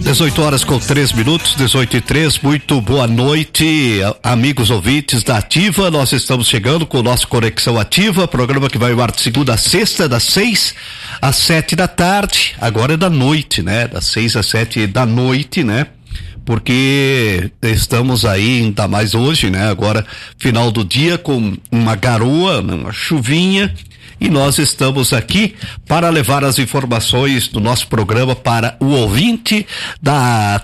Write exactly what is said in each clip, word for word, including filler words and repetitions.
dezoito horas com três minutos, dezoito e três, muito boa noite, amigos ouvintes da Ativa. Nós estamos chegando com o nosso Conexão Ativa, programa que vai ao ar de segunda a sexta, das seis às sete da tarde, agora é da noite, né? Das seis às sete da noite, né? Porque estamos aí, ainda mais hoje, né? Agora, final do dia, com uma garoa, uma chuvinha. E nós estamos aqui para levar as informações do nosso programa para o ouvinte da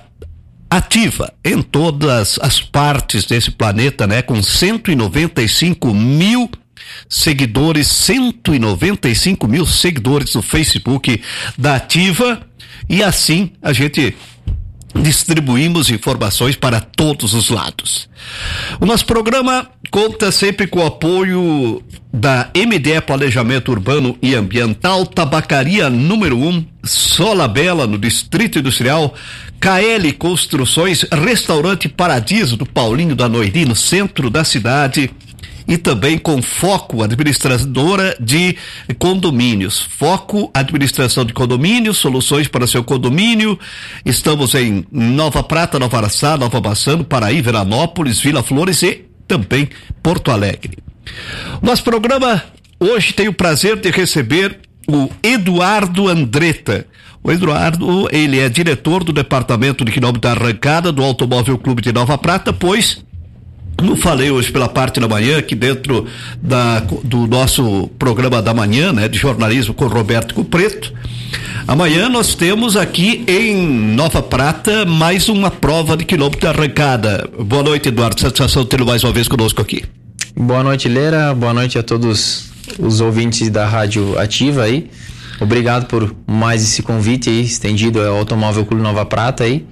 Ativa, em todas as partes desse planeta, né? Com cento e noventa e cinco mil seguidores, cento e noventa e cinco mil seguidores no Facebook da Ativa. E assim a gente distribuímos informações para todos os lados. O nosso programa conta sempre com o apoio da M D E Planejamento Urbano e Ambiental, Tabacaria número um, Sola Bela, no Distrito Industrial, K L Construções, Restaurante Paradiso do Paulinho da Noiri, no centro da cidade, e também com Foco, administradora de condomínios. Foco, administração de condomínios, soluções para seu condomínio. Estamos em Nova Prata, Nova Araçá, Nova Bassano, Paraí, Veranópolis, Vila Flores e também Porto Alegre. Nosso programa hoje tem o prazer de receber o Eduardo Andretta. O Eduardo, ele é diretor do Departamento de Quilômetro da Arrancada do Automóvel Clube de Nova Prata, pois não falei hoje pela parte da manhã, que dentro da, do nosso programa da manhã, né, de jornalismo com Roberto Cupreto. Amanhã nós temos aqui em Nova Prata mais uma prova de quilômetro de arrancada. Boa noite, Eduardo. Satisfação de tê-lo mais uma vez conosco aqui. Boa noite, Leira. Boa noite a todos os ouvintes da Rádio Ativa aí. Obrigado por mais esse convite aí, estendido ao Automóvel Clube Nova Prata aí.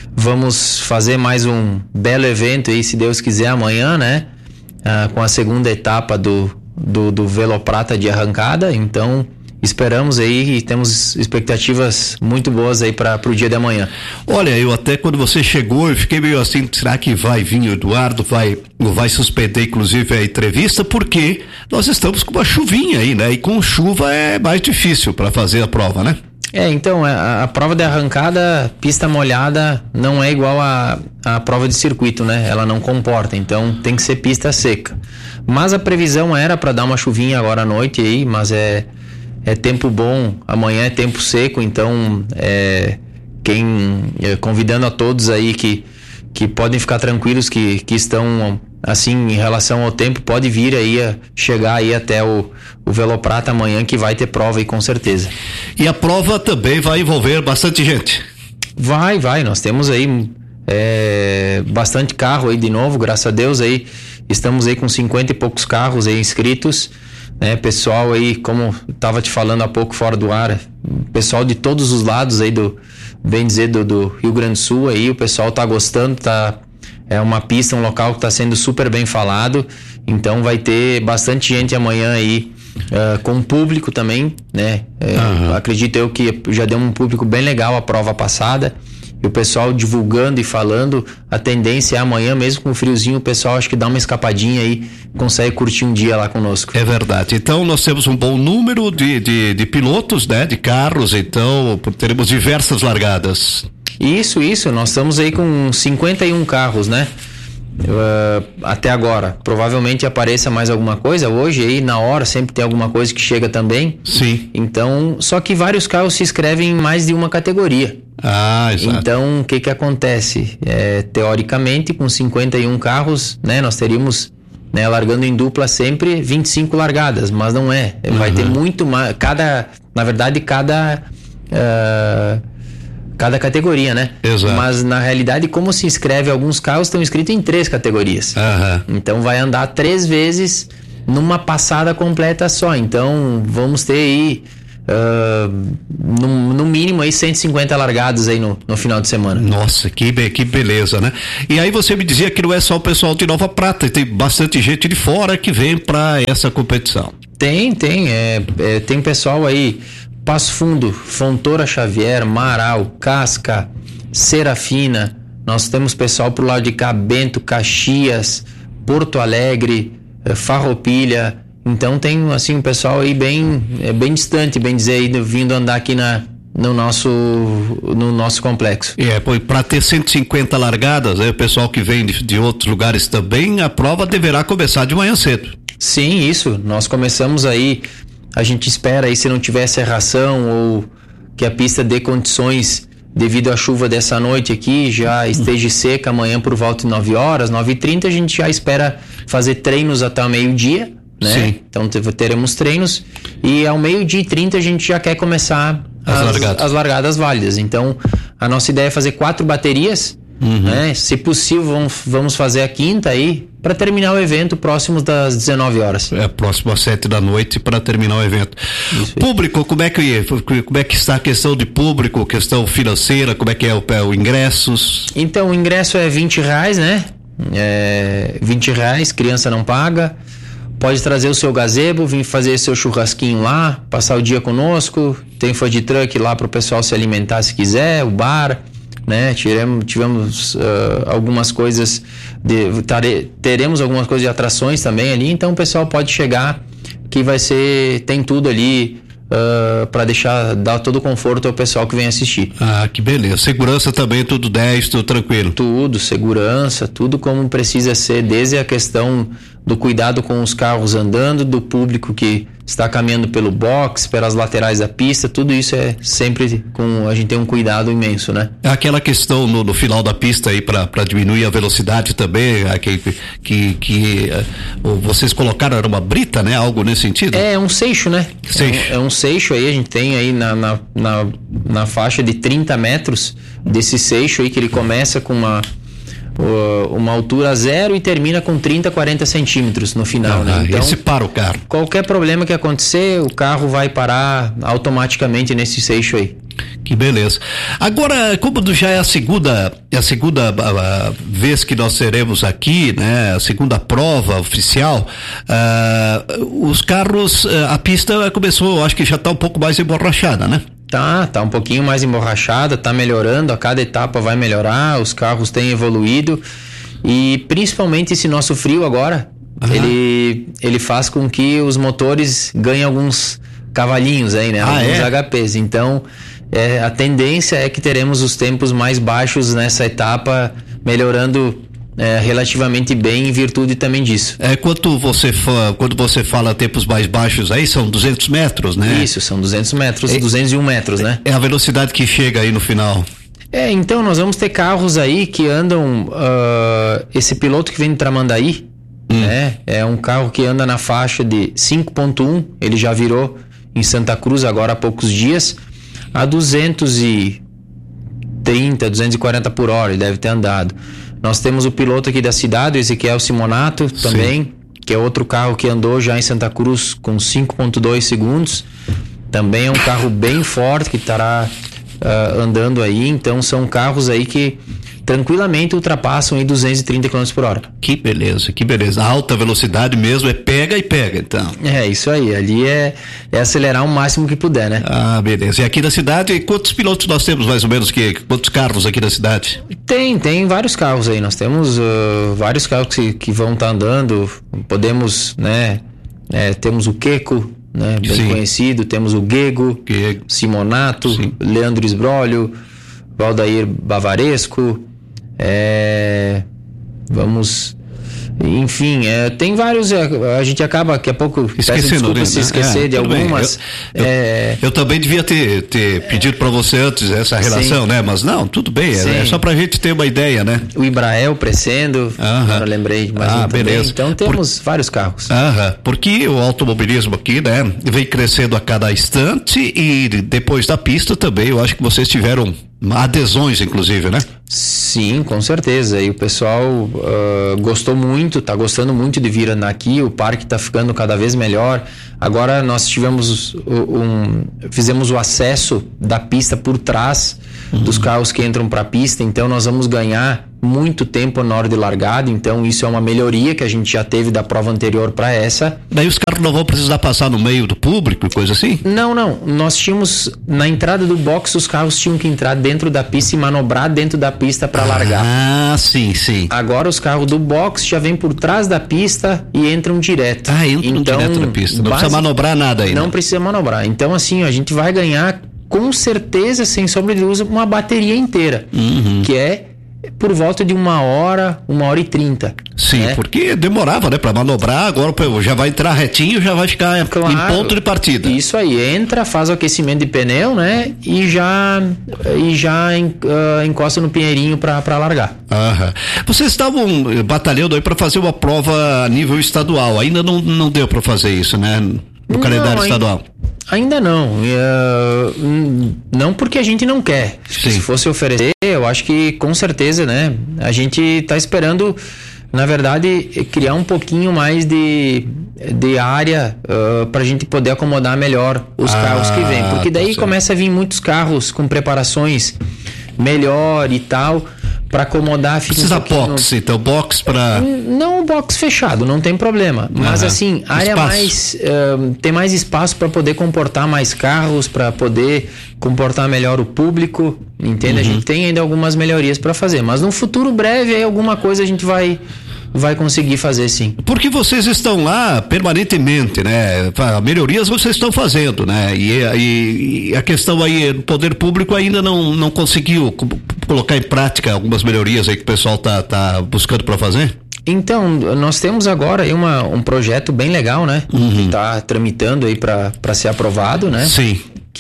Vamos fazer mais um belo evento aí, se Deus quiser, amanhã, né? Ah, com a segunda etapa do, do, do Veloprata de arrancada. Então, esperamos aí e temos expectativas muito boas aí para o dia de amanhã. Olha, eu até quando você chegou, eu fiquei meio assim, será que vai vir o Eduardo, vai, vai suspender inclusive a entrevista, porque nós estamos com uma chuvinha aí, né? E com chuva é mais difícil para fazer a prova, né? É, então, a, a prova de arrancada, pista molhada, não é igual a, a prova de circuito, né? Ela não comporta, então tem que ser pista seca. Mas a previsão era para dar uma chuvinha agora à noite aí, mas é, é tempo bom, amanhã é tempo seco, então é, quem, é, convidando a todos aí que, que podem ficar tranquilos, que, que estão assim em relação ao tempo, pode vir aí, a chegar aí até o, o Veloprata amanhã, que vai ter prova aí com certeza. E a prova também vai envolver bastante gente? Vai, vai, nós temos aí é, bastante carro aí de novo, graças a Deus aí, estamos aí com cinquenta e poucos carros aí inscritos, né, pessoal aí, como estava te falando há pouco fora do ar, pessoal de todos os lados aí do, bem dizer, do, do Rio Grande do Sul aí, o pessoal tá gostando, tá... É uma pista, um local que está sendo super bem falado, então vai ter bastante gente amanhã aí, uh, com público também, né? Uhum. Acredito eu que já deu um público bem legal a prova passada, e o pessoal divulgando e falando, a tendência é amanhã, mesmo com friozinho, o pessoal acho que dá uma escapadinha aí, consegue curtir um dia lá conosco. É verdade, então nós temos um bom número de, de, de pilotos, né? De carros, então teremos diversas largadas. Isso, isso, nós estamos aí com cinquenta e um carros, né? Uh, até agora, provavelmente apareça mais alguma coisa hoje aí, na hora, sempre tem alguma coisa que chega também. Sim. Então, só que vários carros se inscrevem em mais de uma categoria. Ah, exato. Então, o que que acontece? É, teoricamente, com cinquenta e um carros, né, nós teríamos, né, largando em dupla sempre vinte e cinco largadas, mas não é. Vai uhum. ter muito mais, cada, na verdade, cada... Uh, cada categoria, né? Exato. Mas na realidade, como se inscreve, alguns carros estão inscritos em três categorias. Uhum. Então vai andar três vezes numa passada completa só. Então vamos ter aí uh, no, no mínimo aí cento e cinquenta largados aí no, no final de semana. Nossa, que, que beleza, né? E aí você me dizia que não é só o pessoal de Nova Prata, tem bastante gente de fora que vem para essa competição. Tem, tem. É, é, tem pessoal aí, Passo Fundo, Fontoura Xavier, Marau, Casca, Serafina. Nós temos pessoal pro lado de cá, Bento, Caxias, Porto Alegre, Farroupilha. Então tem assim um pessoal aí bem, é, bem distante, bem dizer, aí, vindo andar aqui na, no nosso, no nosso complexo. É, para ter cento e cinquenta largadas, né, o pessoal que vem de, de outros lugares também, a prova deverá começar de manhã cedo. Sim, isso. Nós começamos aí, a gente espera aí, se não tiver serração ou que a pista dê condições devido à chuva dessa noite aqui, já esteja seca amanhã por volta de nove horas, nove e trinta, a gente já espera fazer treinos até o meio-dia, né? Sim. Então teremos treinos e ao meio-dia e trinta a gente já quer começar as, as, largadas. as largadas válidas. Então a nossa ideia é fazer quatro baterias, uhum. né? Se possível vamos, vamos fazer a quinta aí para terminar o evento próximo das dezenove horas. É, próximo às sete da noite para terminar o evento. Isso, público, como é que como é que está a questão de público, questão financeira, como é que é o, é, o ingressos? Então o ingresso é vinte reais, né? É, vinte reais, criança não paga. Pode trazer o seu gazebo, vir fazer seu churrasquinho lá, passar o dia conosco. Tem food truck lá para o pessoal se alimentar se quiser, o bar, né? Tivemos, tivemos uh, algumas coisas, de, tare, teremos algumas coisas de atrações também ali, então o pessoal pode chegar, que vai ser, tem tudo ali uh, para deixar, dar todo o conforto ao pessoal que vem assistir. Ah, que beleza. Segurança também, tudo dez, tudo tranquilo? Tudo, segurança, tudo como precisa ser, desde a questão do cuidado com os carros andando, do público que está caminhando pelo box, pelas laterais da pista, tudo isso é sempre com, a gente tem um cuidado imenso, né? Aquela questão no, no final da pista aí para diminuir a velocidade também, que, que, que uh, vocês colocaram, era uma brita, né? Algo nesse sentido? É, um seixo, né? Seixo. É, um, é um seixo aí, a gente tem aí na, na, na, na faixa de trinta metros desse seixo aí, que ele começa com uma uma altura zero e termina com trinta, quarenta centímetros no final, ah, né? Então, esse para o carro. Qualquer problema que acontecer, o carro vai parar automaticamente nesse seixo aí. Que beleza. Agora, como já é a segunda, é a segunda a, a vez que nós teremos aqui, né? A segunda prova oficial, uh, os carros, a pista começou, acho que já está um pouco mais emborrachada, né? Tá, tá um pouquinho mais emborrachada, tá melhorando, a cada etapa vai melhorar, os carros têm evoluído e principalmente esse nosso frio agora, uhum. ele, ele faz com que os motores ganhem alguns cavalinhos aí, né? Ah, alguns é? H Ps, então é, a tendência é que teremos os tempos mais baixos nessa etapa, melhorando É, relativamente bem em virtude também disso. É, quando você, fa, quando você fala tempos mais baixos aí, são duzentos metros, né? Isso, são duzentos metros, é, duzentos e um metros, né? É a velocidade que chega aí no final. É, então nós vamos ter carros aí que andam, uh, esse piloto que vem de Tramandaí, hum. né? É um carro que anda na faixa de cinco ponto um, ele já virou em Santa Cruz agora há poucos dias, a duzentos e trinta, duzentos e quarenta por hora, ele deve ter andado. Nós temos o piloto aqui da cidade, o Ezequiel Simonato, também, sim, que é outro carro que andou já em Santa Cruz com cinco ponto dois segundos. Também é um carro bem forte que estará uh, andando aí. Então são carros aí que tranquilamente ultrapassam aí duzentos e trinta quilômetros por hora. Que beleza, que beleza. Alta velocidade mesmo, é pega e pega, então. É, isso aí. Ali é, é acelerar o máximo que puder, né? Ah, beleza. E aqui na cidade, quantos pilotos nós temos mais ou menos? Que, quantos carros aqui na cidade? Tem, tem vários carros aí. Nós temos uh, vários carros que, que vão estar tá andando. Podemos, né? É, temos o Queco, né? Bem sim, conhecido. Temos o Guego, Guego. Simonato, sim, Leandro Esbrolho, Valdair Bavaresco. É, vamos, enfim, é, tem vários, a gente acaba daqui a pouco esquecendo, né? se esquecer é, de algumas. Eu, é... eu, eu também devia ter, ter pedido para você antes essa relação, sim, né? Mas não, tudo bem, é, é só pra gente ter uma ideia, né? O Ibrael Crescendo, agora lembrei de mais ah, um beleza. Também. Então temos Por... vários carros. Aham, porque o automobilismo aqui, né, vem crescendo a cada instante e depois da pista também, eu acho que vocês tiveram adesões, inclusive, né? Sim, com certeza. E o pessoal uh, gostou muito, tá gostando muito de vir andar aqui. O parque tá ficando cada vez melhor. Agora nós tivemos um, fizemos o acesso da pista por trás, uhum, dos carros que entram para a pista. Então nós vamos ganhar muito tempo na hora de largada. Então isso é uma melhoria que a gente já teve da prova anterior para essa. Daí os carros não vão precisar passar no meio do público e coisa assim? Não, não. Nós tínhamos na entrada do box, os carros tinham que entrar dentro da pista e manobrar dentro da pista para ah, largar. Ah, sim, sim. Agora os carros do box já vêm por trás da pista e entram direto. Ah, entram então, direto na pista. Não base... precisa manobrar nada aí. Não né? precisa manobrar. Então assim, a gente vai ganhar com certeza, sem sombra de dúvida, uma bateria inteira, uhum. que é por volta de uma hora, uma hora e trinta. Sim, né? Porque demorava, né, para manobrar, agora já vai entrar retinho, já vai ficar claro, em ponto de partida. Isso aí, entra, faz o aquecimento de pneu, né, e já e já uh, encosta no pinheirinho para largar. Aham. Vocês estavam batalhando aí para fazer uma prova a nível estadual, ainda não, não deu para fazer isso, né, no não, calendário estadual? Ainda não, uh, não porque a gente não quer. Sim. Se fosse oferecer, eu acho que com certeza, né? A gente está esperando, na verdade, criar um pouquinho mais de, de área uh, para a gente poder acomodar melhor os ah, carros que vêm, porque daí tá começa a vir muitos carros com preparações melhor e tal. Para acomodar, fica precisa um pouquinho... box, então box para não box fechado, não tem problema, mas uhum. assim, área espaço. mais uh, tem mais espaço para poder comportar mais carros, para poder comportar melhor o público, entende? Uhum. A gente tem ainda algumas melhorias para fazer, mas no futuro breve aí alguma coisa a gente vai vai conseguir fazer, sim. Porque vocês estão lá permanentemente, né? Melhorias vocês estão fazendo, né? E, e, e a questão aí, o poder público ainda não, não conseguiu colocar em prática algumas melhorias aí que o pessoal tá, tá buscando para fazer? Então, nós temos agora aí uma, um projeto bem legal, né? Uhum. Que tá tramitando aí para para ser aprovado, né? Sim.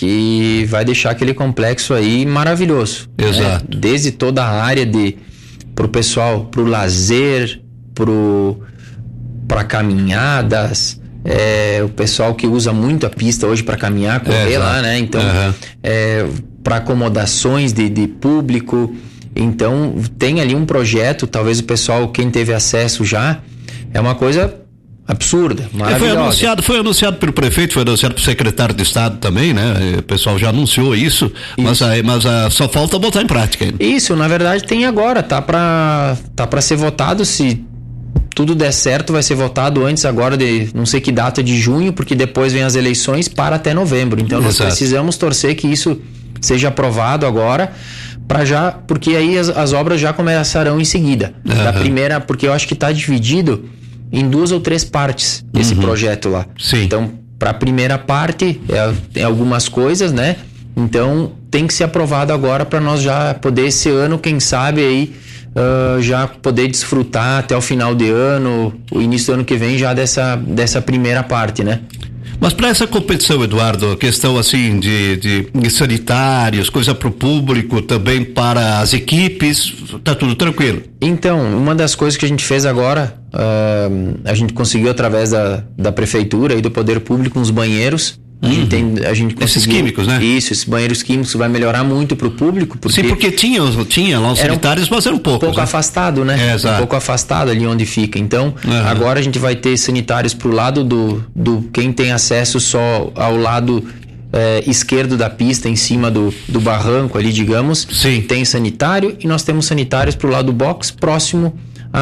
Que vai deixar aquele complexo aí maravilhoso. Exato. Né? Desde toda a área de pro pessoal, pro lazer, pro para caminhadas, é, o pessoal que usa muito a pista hoje para caminhar, correr é, lá, né? Então, uhum. é, para acomodações de, de público. Então, tem ali um projeto, talvez o pessoal, quem teve acesso já, é uma coisa absurda, maravilhosa. É, foi anunciado, foi anunciado pelo prefeito, foi anunciado pelo secretário de Estado também, né? O pessoal já anunciou isso, isso. mas, mas a, só falta botar em prática ainda. Isso, na verdade tem agora, tá para tá para ser votado, se tudo der certo, vai ser votado antes agora de não sei que data de junho, porque depois vem as eleições para até novembro. Então Exato. Nós precisamos torcer que isso seja aprovado agora, para já, porque aí as, as obras já começarão em seguida. Uhum. Da primeira, porque eu acho que está dividido em duas ou três partes esse uhum. projeto lá. Sim. Então, para a primeira parte é, tem algumas coisas, né? Então tem que ser aprovado agora para nós já poder esse ano, quem sabe aí uh, já poder desfrutar até o final de ano, o início do ano que vem já dessa dessa primeira parte, né? Mas para essa competição, Eduardo, questão assim de, de, de sanitários, coisa para o público, também para as equipes, tá tudo tranquilo? Então, uma das coisas que a gente fez agora, uh, a gente conseguiu através da, da prefeitura e do poder público uns banheiros. A gente, tem, a gente conseguiu, esses químicos, né? Isso, esses banheiros químicos vai melhorar muito pro público. Porque Sim, porque tinha, tinha lá os sanitários, um, mas eram poucos. Um pouco né? afastado, né? É, exato. Um pouco afastado ali onde fica. Então, uhum. agora a gente vai ter sanitários pro lado do, do quem tem acesso só ao lado é, esquerdo da pista, em cima do, do barranco ali, digamos. Sim. Tem sanitário e nós temos sanitários pro lado do box, próximo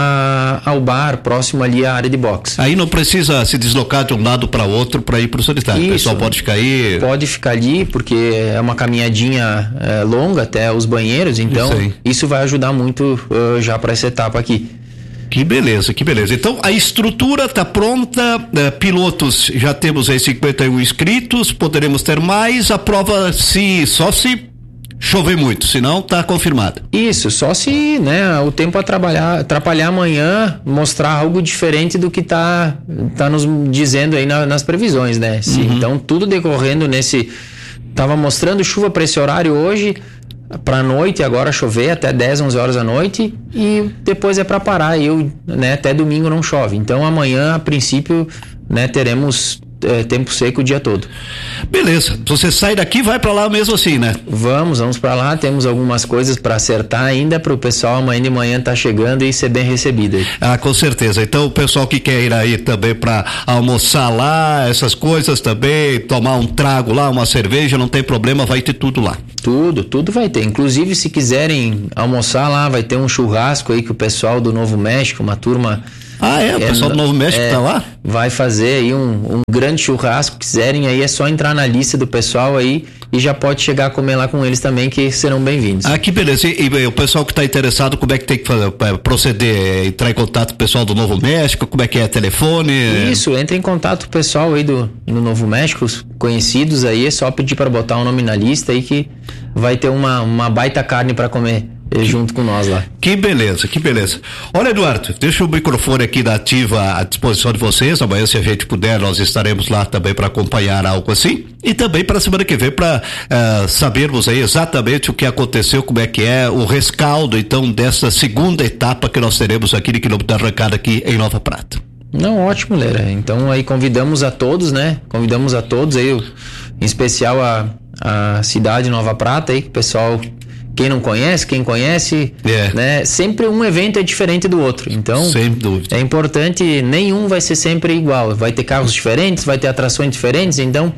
A, ao bar, próximo ali à área de boxe. Aí não precisa se deslocar de um lado para outro para ir para o sanitário. Isso, o pessoal pode ficar aí. Pode ficar ali, porque é uma caminhadinha é, longa até os banheiros, então isso, isso vai ajudar muito uh, já para essa etapa aqui. Que beleza, que beleza. Então a estrutura está pronta, eh, pilotos já temos aí cinquenta e um inscritos, poderemos ter mais. A prova se só se chover muito, senão tá confirmado. Isso, só se, né, o tempo atrapalhar, atrapalhar amanhã, mostrar algo diferente do que tá, tá nos dizendo aí na, nas previsões, né? Se, uhum. Então, tudo decorrendo nesse... Tava mostrando chuva para esse horário hoje, pra noite, agora chover até dez, onze horas da noite, e depois é para parar, eu, né, até domingo não chove. Então, amanhã, a princípio, né, teremos... É, tempo seco o dia todo. Beleza, você sai daqui e vai pra lá mesmo assim, né? Vamos, vamos pra lá, temos algumas coisas pra acertar ainda pro pessoal amanhã de manhã tá chegando e ser bem recebido aí. Ah, com certeza, então o pessoal que quer ir aí também pra almoçar lá, essas coisas também, tomar um trago lá, uma cerveja, não tem problema, vai ter tudo lá. Tudo, tudo vai ter, inclusive se quiserem almoçar lá, vai ter um churrasco aí que o pessoal do Novo México, uma turma... Ah, é? O pessoal é, do Novo México é, tá lá? Vai fazer aí um, um grande churrasco, quiserem aí é só entrar na lista do pessoal aí e já pode chegar a comer lá com eles também, que serão bem-vindos. Ah, que beleza. E, e o pessoal que está interessado, como é que tem que fazer, proceder? Entrar em contato com o pessoal do Novo México? Como é que é? Telefone? Isso, entre em contato com o pessoal aí do, do Novo México, os conhecidos aí, é só pedir para botar o nome na lista aí que vai ter uma, uma baita carne para comer junto com nós lá. Que beleza, que beleza. Olha, Eduardo, deixa o microfone aqui da Ativa à disposição de vocês. Amanhã, se a gente puder, nós estaremos lá também para acompanhar algo assim. E também para a semana que vem, para uh, sabermos aí exatamente o que aconteceu, como é que é o rescaldo, então, dessa segunda etapa que nós teremos aqui de quilômetro da arrancada aqui em Nova Prata. Não, ótimo, Lera. Então aí convidamos a todos, né? Convidamos a todos aí, em especial a, a cidade de Nova Prata aí, que o pessoal, quem não conhece, quem conhece, é. né? Sempre um evento é diferente do outro. Então, sem dúvida. É importante, nenhum vai ser sempre igual. Vai ter carros diferentes, vai ter atrações diferentes, então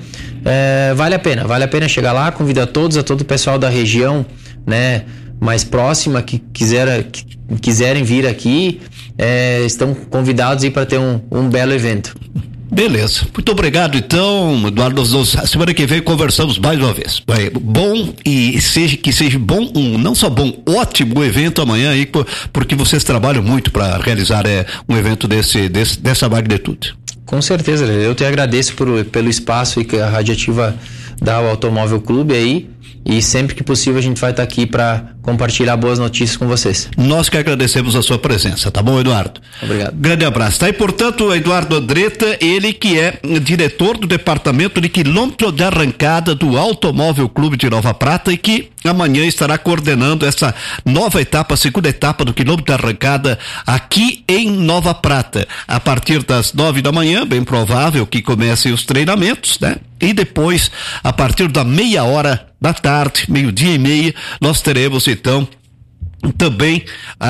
é, vale a pena, vale a pena chegar lá, convida a todos, a todo o pessoal da região, né? Mais próxima, que, quiser, que quiserem vir aqui, é, estão convidados aí para ter um, um belo evento. Beleza, muito obrigado então, Eduardo. Semana que vem conversamos mais uma vez. Bom, e seja que seja bom, um, não só bom, ótimo evento amanhã aí, porque vocês trabalham muito para realizar é, um evento desse, desse, dessa magnitude. Com certeza, eu te agradeço por, pelo espaço que a Rádio Ativa dá ao Automóvel Clube aí. E sempre que possível a gente vai estar aqui para compartilhar boas notícias com vocês. Nós que agradecemos a sua presença, tá bom, Eduardo? Obrigado. Grande abraço. Tá aí, portanto, Eduardo Andretta, ele que é diretor do departamento de quilômetro de arrancada do Automóvel Clube de Nova Prata e que amanhã estará coordenando essa nova etapa, a segunda etapa do quilômetro de arrancada aqui em Nova Prata. A partir das nove da manhã, bem provável que comecem os treinamentos, né? E depois, a partir da meia hora da tarde, meio-dia e meia, nós teremos então também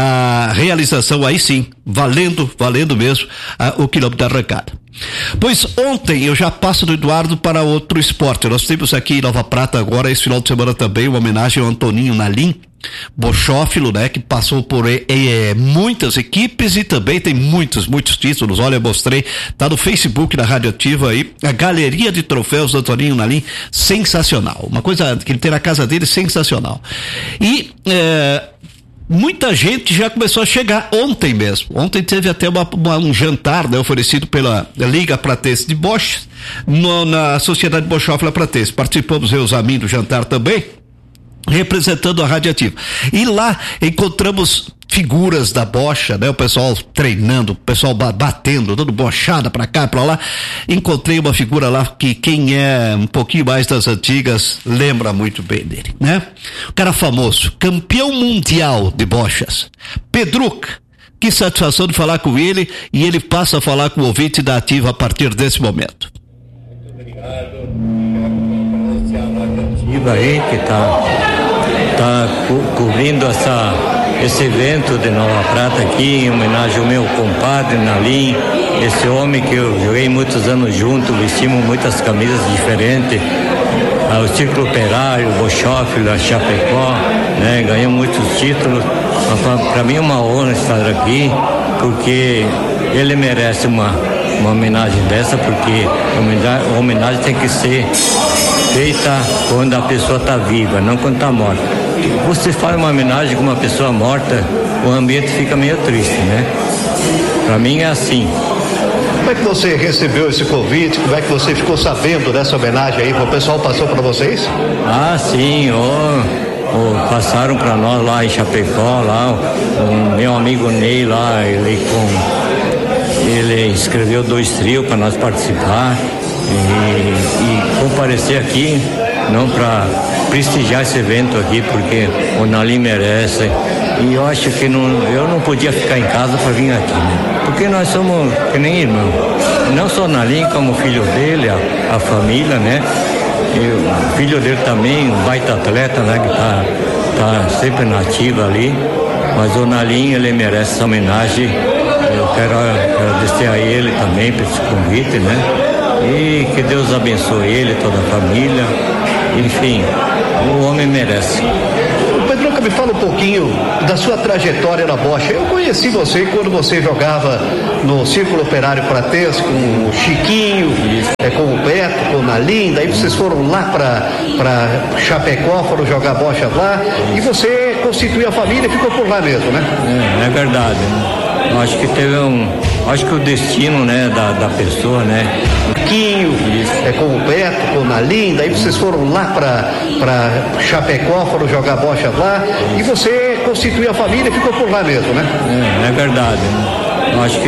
a realização, aí sim, valendo, valendo mesmo, a, o quilômetro da arrancada. Pois ontem eu já passo do Eduardo para outro esporte. Nós temos aqui em Nova Prata agora, esse final de semana também, uma homenagem ao Antoninho Nalim, bochófilo, né, que passou por é, é, muitas equipes e também tem muitos, muitos títulos. Olha, eu mostrei, tá no Facebook da Rádio Ativa aí, a galeria de troféus do Antoninho Nalim, sensacional. Uma coisa que ele tem na casa dele, sensacional. E, é, muita gente já começou a chegar ontem mesmo. Ontem teve até uma, uma, um jantar, né, oferecido pela Liga Pratense de Bochas, no, na Sociedade Bochófila Pratense. Participamos eu, os amigos, do jantar também, representando a Rádio Ativa. E lá encontramos figuras da bocha, né? O pessoal treinando, o pessoal batendo, dando bochada pra cá, pra lá. Encontrei uma figura lá que quem é um pouquinho mais das antigas lembra muito bem dele, né? O cara famoso, campeão mundial de bochas, Pedruca. Que satisfação de falar com ele, e ele passa a falar com o ouvinte da Ativa a partir desse momento. Muito obrigado. Ativa aí que tá, tá co- cobrindo essa esse evento de Nova Prata aqui, em homenagem ao meu compadre Nalim, esse homem que eu joguei muitos anos junto, vestimos muitas camisas diferentes, o Círculo Operário, o Bochófilo, a Chapecó, né? Ganhamos muitos títulos. Para mim é uma honra estar aqui, porque ele merece uma, uma homenagem dessa, porque a homenagem, a homenagem tem que ser feita quando a pessoa está viva, não quando está morta. Você faz uma homenagem com uma pessoa morta, o ambiente fica meio triste, né? Para mim é assim. Como é que você recebeu esse convite? Como é que você ficou sabendo dessa homenagem aí? O pessoal passou para vocês? Ah, sim, oh, oh, passaram para nós lá em Chapecó, lá, o meu amigo Ney lá, ele com ele escreveu dois trios para nós participar e, e comparecer aqui, não para prestigiar esse evento aqui, porque o Nalim merece. E eu acho que não, eu não podia ficar em casa para vir aqui, né? Porque nós somos que nem irmão. Não só o Nalim, como o filho dele, a, a família, né? E o filho dele também, um baita atleta, né? Que tá, tá sempre na ativa ali. Mas o Nalim, ele merece essa homenagem. Eu quero agradecer a ele também por esse convite, né? E que Deus abençoe ele, toda a família. Enfim, o homem merece. Pedro, Agora me fala um pouquinho da sua trajetória na bocha. Eu conheci você quando você jogava no Círculo Operário Pratense com o Chiquinho, é, com o Beto, com o Nalim, daí vocês foram lá para Chapecó, foram jogar bocha lá, e você constituiu a família e ficou por lá mesmo, né? É, é verdade. Eu acho que teve um... Acho que o destino, né, da, da pessoa, né? Chiquinho, é, com o Beto, com o Nalim, daí vocês foram lá para Chapecó, foram jogar bocha lá, e você constituiu a família e ficou por lá mesmo, né? É, é verdade. Eu acho que